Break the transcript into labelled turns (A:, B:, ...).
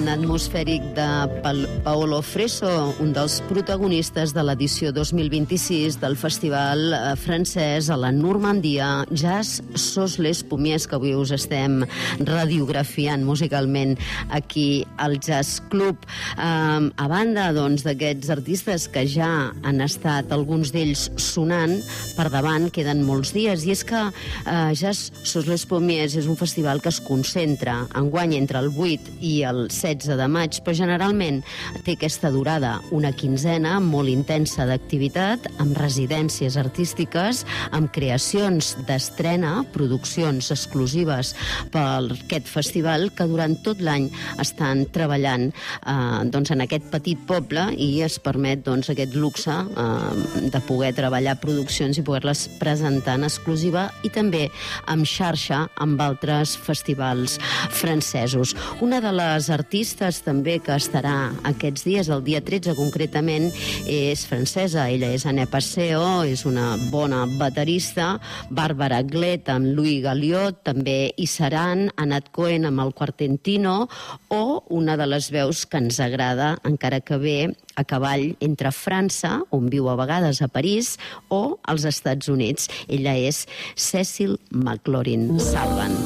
A: atmosfèric de Paolo Freso, un dels protagonistes de l'edició 2026 del festival francès a la Normandia, Jazz Sos les Pommiers, que avui us estem radiografiant musicalment aquí al Jazz Club. A banda d'aquests artistes que ja han estat alguns d'ells sonant, per davant queden molts dies, i és que Jazz Sos les Pommiers és un festival que es concentra enguany entre el 8 i el 16 de maig, però generalment té aquesta durada, una quinzena molt intensa d'activitat, amb residències artístiques, amb creacions d'estrena, produccions exclusives per aquest festival, que durant tot l'any estan treballant en aquest petit poble, i es permet aquest luxe de poder treballar produccions i poder-les presentar en exclusiva, i també en xarxa amb altres festivals francesos. Una de les artistes també que estarà aquests dies, el dia 13 concretament, és francesa. Ella és Anne Passeo, és una bona baterista. Bàrbara Glett amb Louis Galliot, també hi seran Anat Cohen amb el Quartentino, o una de les veus que ens agrada, encara que ve a cavall entre França, on viu a vegades a París, o als Estats Units. Ella és Cecil McLaurin Salvan.